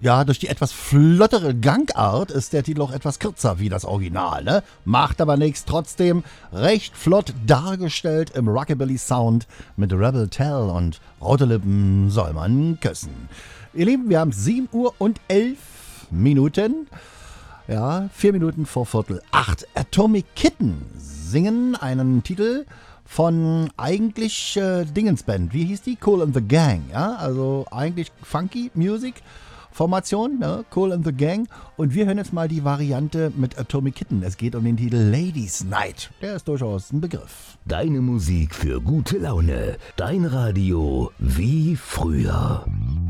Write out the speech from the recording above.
Ja, durch die etwas flottere Gangart ist der Titel auch etwas kürzer wie das Original, ne? Macht aber nichts, trotzdem recht flott dargestellt im Rockabilly-Sound mit Rebel Tell und rote Lippen soll man küssen. Ihr Lieben, wir haben 7:11 Ja, 4 Minuten vor 7:45. Atomic Kitten singen einen Titel von eigentlich Dingensband. Wie hieß die? Kool and the Gang. Ja, also eigentlich Funky Music Formation, ne? Kool and the Gang. Und wir hören jetzt mal die Variante mit Atomic Kitten. Es geht um den Titel Ladies Night. Der ist durchaus ein Begriff. Deine Musik für gute Laune. Dein Radio wie früher.